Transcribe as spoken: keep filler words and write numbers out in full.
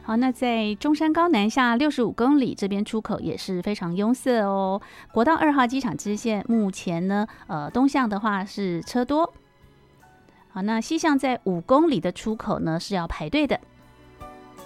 好，那在中山高南下六十五公里这边出口也是非常拥塞哦。国道二号机场支线目前呢，呃，东向的话是车多。好，那西向在五公里的出口呢是要排队的。